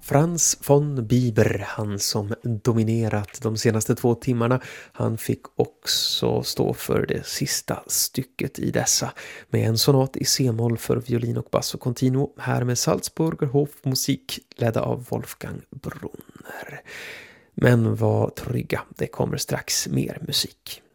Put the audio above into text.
Franz von Bieber, han som dominerat de senaste 2 timmarna, han fick också stå för det sista stycket i dessa med en sonat i C-moll för violin och basso continuo, här med Salzburger Hofmusik ledda av Wolfgang Brunner. Men var trygga, det kommer strax mer musik.